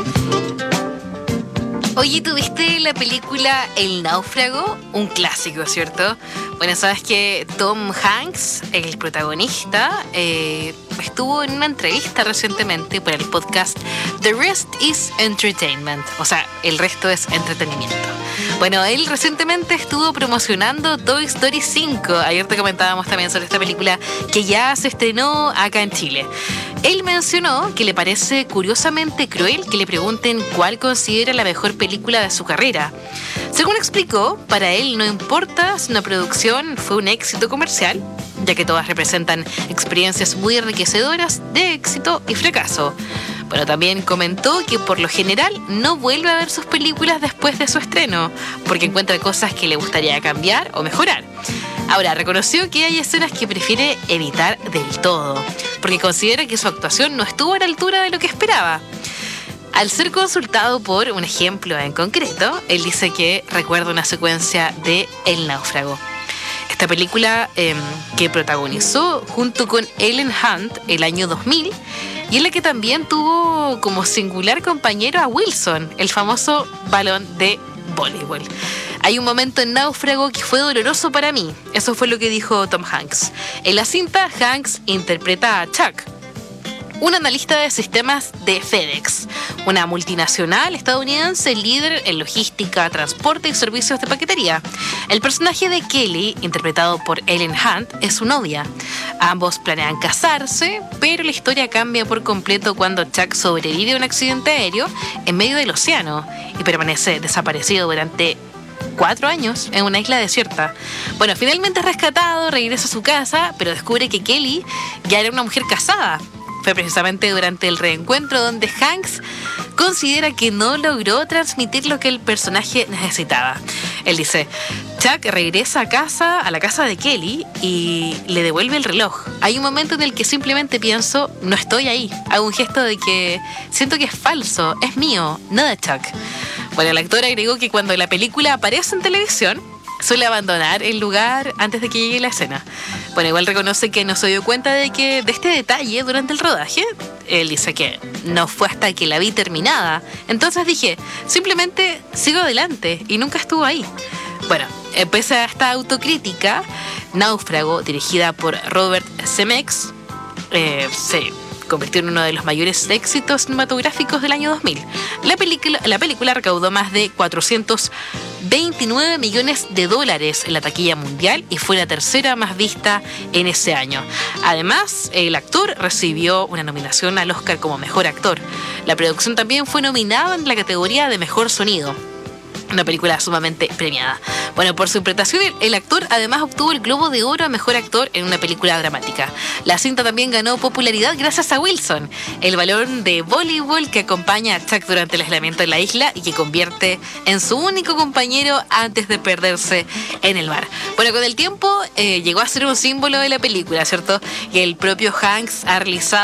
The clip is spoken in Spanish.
Oye, ¿tuviste la película El Náufrago? Un clásico, ¿cierto? Bueno, sabes que Tom Hanks, el protagonista, estuvo en una entrevista recientemente para el podcast The Rest is Entertainment. O sea, el resto es entretenimiento. Bueno, él recientemente estuvo promocionando Toy Story 5. Ayer te comentábamos también sobre esta película que ya se estrenó acá en Chile. Él mencionó que le parece curiosamente cruel que le pregunten cuál considera la mejor película de su carrera. Según explicó, para él no importa si una producción fue un éxito comercial, ya que todas representan experiencias muy enriquecedoras de éxito y fracaso. Bueno, también comentó que por lo general no vuelve a ver sus películas después de su estreno, porque encuentra cosas que le gustaría cambiar o mejorar. Ahora, reconoció que hay escenas que prefiere evitar del todo, porque considera que su actuación no estuvo a la altura de lo que esperaba. Al ser consultado por un ejemplo en concreto, él dice que recuerda una secuencia de El Náufrago. Esta película que protagonizó junto con Ellen Hunt el año 2000 y en la que también tuvo como singular compañero a Wilson, el famoso balón de voleibol. Hay un momento en Náufrago que fue doloroso para mí. Eso fue lo que dijo Tom Hanks. En la cinta, Hanks interpreta a Chuck, un analista de sistemas de FedEx, una multinacional estadounidense líder en logística, transporte y servicios de paquetería. El personaje de Kelly, interpretado por Ellen Hunt, es su novia. Ambos planean casarse, pero la historia cambia por completo cuando Chuck sobrevive a un accidente aéreo en medio del océano y permanece desaparecido durante 4 años en una isla desierta. Bueno, finalmente es rescatado, regresa a su casa, pero descubre que Kelly ya era una mujer casada. Fue precisamente durante el reencuentro donde Hanks considera que no logró transmitir lo que el personaje necesitaba. Él dice, Chuck regresa a la casa de Kelly y le devuelve el reloj. Hay un momento en el que simplemente pienso, no estoy ahí. Hago un gesto de que siento que es falso, es mío, no de Chuck. Bueno, el actor agregó que cuando la película aparece en televisión, suele abandonar el lugar antes de que llegue la escena. Bueno, igual reconoce que no se dio cuenta de este detalle durante el rodaje. Él dice que no fue hasta que la vi terminada. Entonces dije, simplemente sigo adelante y nunca estuvo ahí. Bueno, pese a esta autocrítica, Náufrago, dirigida por Robert Zemeckis, se convirtió en uno de los mayores éxitos cinematográficos del año 2000. La película recaudó más de 429 millones de dólares en la taquilla mundial y fue la tercera más vista en ese año. Además, el actor recibió una nominación al Oscar como mejor actor. La producción también fue nominada en la categoría de mejor sonido. Una película sumamente premiada. Bueno, por su interpretación, el actor además obtuvo el Globo de Oro a Mejor Actor en una película dramática. La cinta también ganó popularidad gracias a Wilson, el balón de voleibol que acompaña a Chuck durante el aislamiento en la isla y que convierte en su único compañero antes de perderse en el mar. Bueno, con el tiempo llegó a ser un símbolo de la película, ¿cierto? Y el propio Hanks ha realizado